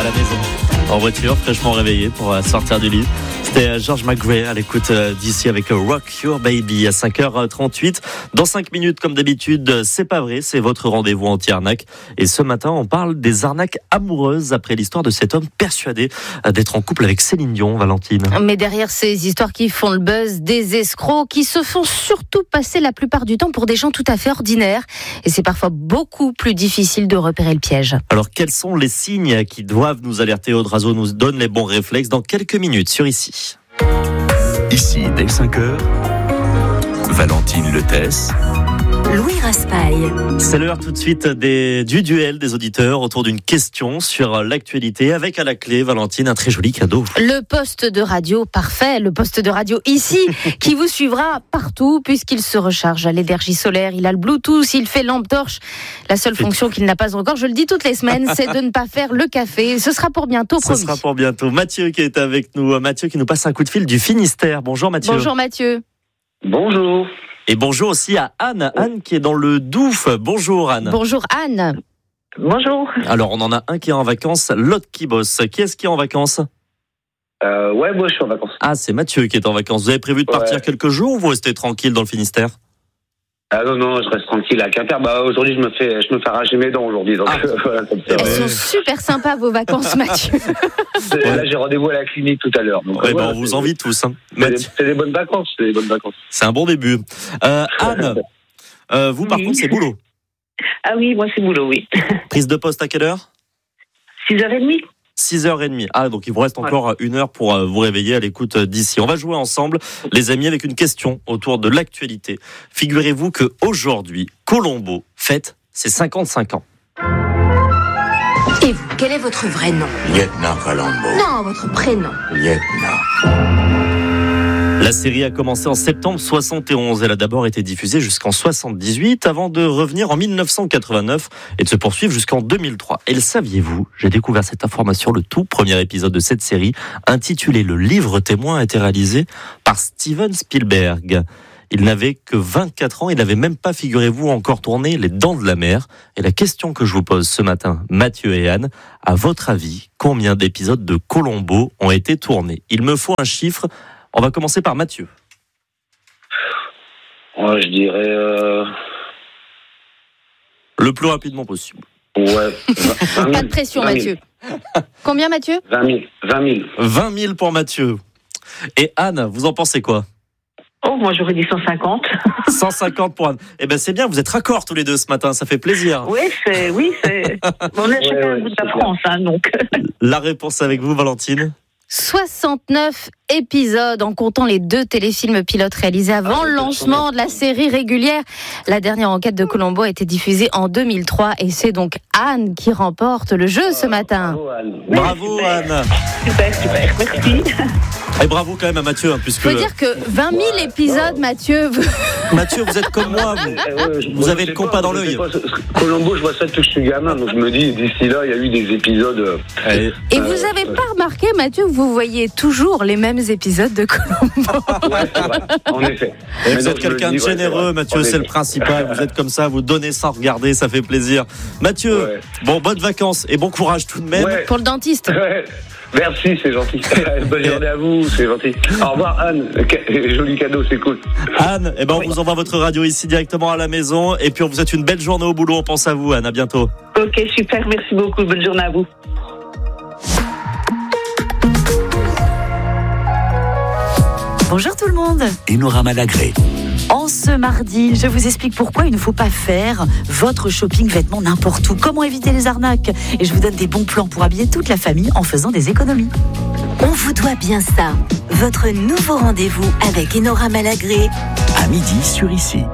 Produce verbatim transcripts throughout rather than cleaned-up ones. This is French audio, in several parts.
à la maison, en voiture, fraîchement réveillé pour sortir du lit. C'était George McGray à l'écoute d'ici avec Rock Your Baby à cinq heures trente-huit. Dans cinq minutes, comme d'habitude, c'est pas vrai, c'est votre rendez-vous anti-arnaque. Et ce matin, on parle des arnaques amoureuses après l'histoire de cet homme persuadé d'être en couple avec Céline Dion, Valentine. Mais derrière ces histoires qui font le buzz, des escrocs qui se font surtout passer la plupart du temps pour des gens tout à fait ordinaires. Et c'est parfois beaucoup plus difficile de repérer le piège. Alors, quels sont les signes qui doivent nous alerter? Audrazo nous donne les bons réflexes dans quelques minutes sur Ici. Ici, dès cinq heures, Valentine Letès, Louis Raspail. C'est l'heure tout de suite des, du duel des auditeurs autour d'une question sur l'actualité avec à la clé, Valentine, un très joli cadeau. Le poste de radio parfait, le poste de radio Ici, qui vous suivra partout puisqu'il se recharge à l'énergie solaire, il a le Bluetooth, il fait lampe torche. La seule fonction qu'il n'a pas encore, je le dis toutes les semaines, c'est de ne pas faire le café. Ce sera pour bientôt, promis. Ce sera pour bientôt. Mathieu qui est avec nous, Mathieu qui nous passe un coup de fil du Finistère. Bonjour Mathieu. Bonjour Mathieu. Bonjour. Et bonjour aussi à Anne, Anne qui est dans le Doubs. Bonjour Anne. Bonjour Anne. Bonjour. Alors on en a un qui est en vacances, l'autre qui bosse. Qui est-ce qui est en vacances? euh, Ouais, moi je suis en vacances. Ah, c'est Mathieu qui est en vacances. Vous avez prévu de partir ouais. quelques jours ou vous restez tranquille dans le Finistère? Ah non, non, je reste tranquille à Quimper. Bah, aujourd'hui, je me fais, je me fais arracher mes dents aujourd'hui. Donc, ah. euh, voilà, comme ça, Elles ouais. sont super sympas vos vacances, Mathieu. Là, j'ai rendez-vous à la clinique tout à l'heure. Donc, ouais, euh, bah, voilà, on vous c'est, envie tous. Hein. C'est, des, c'est des bonnes vacances. C'est des bonnes vacances. C'est un bon début. Euh, Anne, euh, vous par oui. contre, c'est boulot. Ah oui, moi c'est boulot, oui. Prise de poste à quelle heure? six heures trente. six heures trente. Ah, donc il vous reste encore ouais. une heure pour vous réveiller à l'écoute d'Ici. On va jouer ensemble, les amis, avec une question autour de l'actualité. Figurez-vous qu'aujourd'hui, Colombo fête ses cinquante-cinq ans. Et vous, quel est votre vrai nom? Lieutenant Colombo. Non, votre prénom. Lieutenant. La série a commencé en septembre soixante et onze. Elle a d'abord été diffusée jusqu'en soixante-dix-huit avant de revenir en mille neuf cent quatre-vingt-neuf et de se poursuivre jusqu'en deux mille trois. Et le saviez-vous? J'ai découvert cette information. Le tout premier épisode de cette série, intitulé Le Livre Témoin, a été réalisé par Steven Spielberg. Il n'avait que vingt-quatre ans. Il n'avait même pas, figurez-vous, encore tourné Les Dents de la Mer. Et la question que je vous pose ce matin, Mathieu et Anne, à votre avis, combien d'épisodes de Colombo ont été tournés? Il me faut un chiffre. On va commencer par Mathieu. Ouais, je dirais... Euh... Le plus rapidement possible. Ouais. vingt mille, pas de pression, Mathieu. Combien, Mathieu? vingt mille. vingt mille. vingt mille pour Mathieu. Et Anne, vous en pensez quoi? Oh, moi j'aurais dit cent cinquante. cent cinquante pour Anne. Eh ben c'est bien, vous êtes raccords tous les deux ce matin, ça fait plaisir. Oui, c'est... Oui, c'est... On est chacun un bout de la France, hein, donc... La réponse avec vous, Valentine? soixante-neuf épisodes en comptant les deux téléfilms pilotes réalisés avant ah, le lancement de la série régulière. La dernière enquête de Colombo a été diffusée en deux mille trois et c'est donc Anne qui remporte le jeu ce matin. Bravo Anne. Bravo Anne. Super, super, merci. Et bravo quand même à Mathieu, hein, puisque... Faut dire que vingt mille ouais, épisodes, non. Mathieu... Mathieu, vous êtes comme moi, vous, ouais, je, vous avez le compas dans l'œil. Colombo, je vois ça depuis que je suis gamin, donc je me dis, d'ici là, il y a eu des épisodes... Et, et euh, vous avez euh, pas remarqué, Mathieu, vous voyez toujours les mêmes épisodes de Colombo. Ouais, c'est vrai, en effet. Et vous êtes quelqu'un de généreux, ouais, Mathieu, c'est le principal. Vous êtes comme ça, vous donnez sans regarder, ça fait plaisir. Mathieu, ouais. bon, bonnes vacances et bon courage tout de même. Ouais. Pour le dentiste. Ouais. Merci, c'est gentil. Bonne journée à vous, c'est gentil. Au revoir Anne, joli cadeau, c'est cool. Anne, eh ben, on vous envoie votre radio ici directement à la maison et puis on vous souhaite une belle journée au boulot, on pense à vous Anne, à bientôt. Ok, super, merci beaucoup, bonne journée à vous. Bonjour tout le monde. Enora Malagré. En ce mardi, je vous explique pourquoi il ne faut pas faire votre shopping vêtements n'importe où. Comment éviter les arnaques. Et je vous donne des bons plans pour habiller toute la famille en faisant des économies. On vous doit bien ça. Votre nouveau rendez-vous avec Enora Malagré. À midi sur Ici.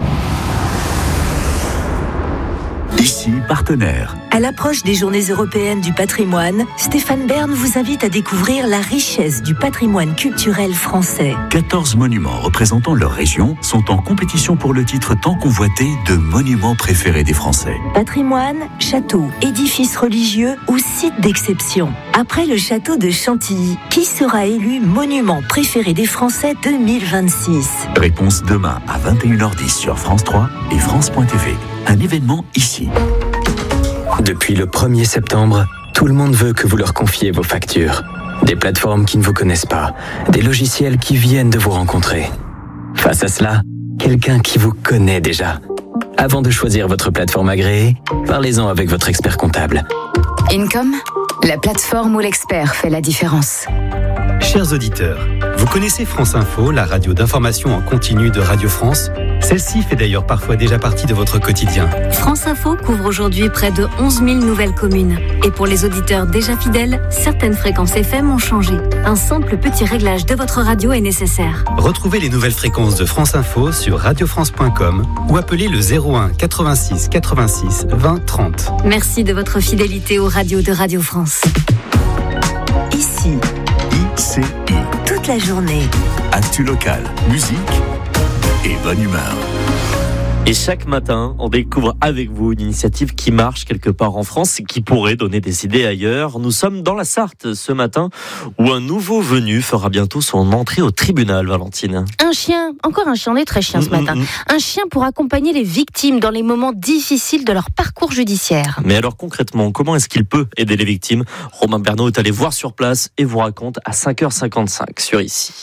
Ici, partenaire. À l'approche des Journées européennes du patrimoine, Stéphane Bern vous invite à découvrir la richesse du patrimoine culturel français. quatorze monuments représentant leur région sont en compétition pour le titre tant convoité de monuments préférés des Français. Patrimoine, châteaux, édifices religieux ou sites d'exception. Après le château de Chantilly, qui sera élu monument préféré des Français deux mille vingt-six? Réponse demain à vingt et une heures dix sur France trois et France point T V. Un événement Ici. Depuis le premier septembre, Tout le monde veut que vous leur confiez vos factures. Des plateformes qui ne vous connaissent pas, des logiciels qui viennent de vous rencontrer. Face à cela, quelqu'un qui vous connaît déjà. Avant de choisir votre plateforme agréée, parlez-en avec votre expert comptable. Income, la plateforme où l'expert fait la différence. Chers auditeurs, vous connaissez France Info, la radio d'information en continu de Radio France ? Celle-ci fait d'ailleurs parfois déjà partie de votre quotidien. France Info couvre aujourd'hui près de onze mille nouvelles communes. Et pour les auditeurs déjà fidèles, certaines fréquences F M ont changé. Un simple petit réglage de votre radio est nécessaire. Retrouvez les nouvelles fréquences de France Info sur radio france point com ou appelez le zéro un quatre-vingt-six quatre-vingt-six vingt trente. Merci de votre fidélité aux radios de Radio France. Ici, I C I. toute la journée. Actu locale, musique et bonne humeur. Et chaque matin, on découvre avec vous une initiative qui marche quelque part en France et qui pourrait donner des idées ailleurs. Nous sommes dans la Sarthe ce matin où un nouveau venu fera bientôt son entrée au tribunal, Valentine. Un chien, encore un chien, on est très chien ce matin. Mmh, mmh. Un chien pour accompagner les victimes dans les moments difficiles de leur parcours judiciaire. Mais alors concrètement, comment est-ce qu'il peut aider les victimes ? Romain Bernot est allé voir sur place et vous raconte à cinq heures cinquante-cinq sur Ici.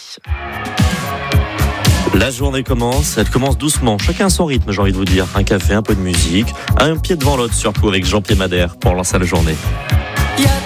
La journée commence, elle commence doucement, chacun à son rythme, j'ai envie de vous dire. Un café, un peu de musique, un pied devant l'autre surtout avec Jean-Pierre Madère pour lancer la journée.